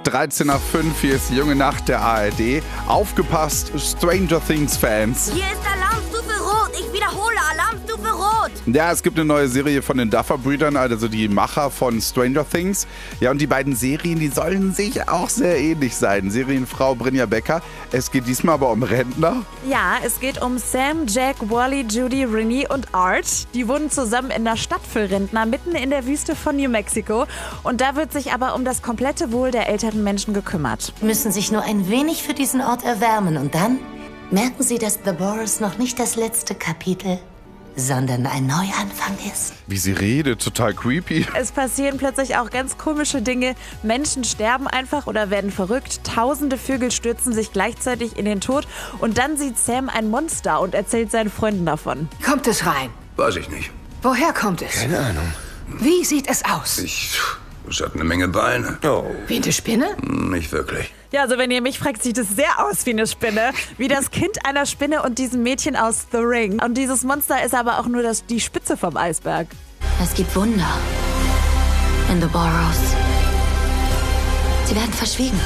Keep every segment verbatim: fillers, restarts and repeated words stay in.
dreizehn nach fünf, hier ist die junge Nacht der A R D. Aufgepasst, Stranger Things Fans. Hier ist Alarmstufe Rot. Ich wiederhole, Alarmstufe Rot. Ja, es gibt eine neue Serie von den Duffer-Brüdern, also die Macher von Stranger Things. Ja, und die beiden Serien, die sollen sich auch sehr ähnlich sein. Serienfrau Brynja Becker. Es geht diesmal aber um Rentner. Ja, es geht um Sam, Jack, Wally, Judy, Renee und Art. Die wohnen zusammen in einer Stadt für Rentner, mitten in der Wüste von New Mexico. Und da wird sich aber um das komplette Wohl der älteren Menschen gekümmert. Müssen sich nur ein wenig für diesen Ort erwärmen und dann merken Sie, dass The Boros noch nicht das letzte Kapitel, sondern ein Neuanfang ist. Wie sie redet, total creepy. Es passieren plötzlich auch ganz komische Dinge. Menschen sterben einfach oder werden verrückt. Tausende Vögel stürzen sich gleichzeitig in den Tod. Und dann sieht Sam ein Monster und erzählt seinen Freunden davon. Kommt es rein? Weiß ich nicht. Woher kommt es? Keine Ahnung. Wie sieht es aus? Ich... Es hat eine Menge Beine. Oh. Wie eine Spinne? Nicht wirklich. Ja, also wenn ihr mich fragt, sieht es sehr aus wie eine Spinne. Wie das Kind einer Spinne und diesem Mädchen aus The Ring. Und dieses Monster ist aber auch nur das, die Spitze vom Eisberg. Es gibt Wunder in The Boros. Sie werden verschwiegen.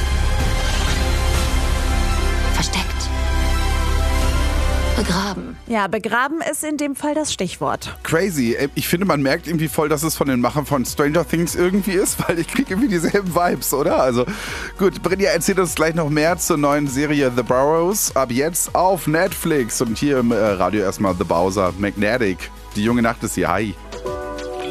Versteckt. Begraben. Ja, begraben ist in dem Fall das Stichwort. Crazy. Ich finde, man merkt irgendwie voll, dass es von den Machern von Stranger Things irgendwie ist, weil ich kriege irgendwie dieselben Vibes, oder? Also gut, Brynja erzählt uns gleich noch mehr zur neuen Serie The Boros. Ab jetzt auf Netflix. Und hier im äh, Radio erstmal The Bowser, Magnetic. Die junge Nacht ist hier. Hi.